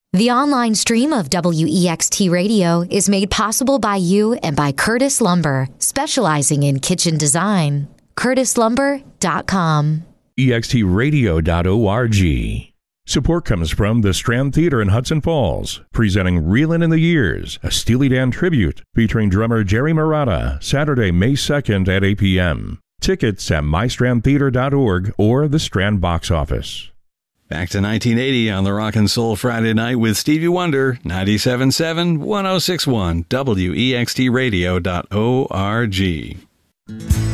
The online stream of WEXT Radio is made possible by you and by Curtis Lumber, specializing in kitchen design. CurtisLumber.com. EXTradio.org. Support comes from the Strand Theater in Hudson Falls, presenting Reelin' in the Years, a Steely Dan tribute featuring drummer Jerry Marotta, Saturday, May 2nd at 8 p.m. Tickets at mystrandtheater.org or the Strand box office. Back to 1980 on the Rock and Soul Friday Night with Stevie Wonder, 97.7, 106.1, WEXTradio.org.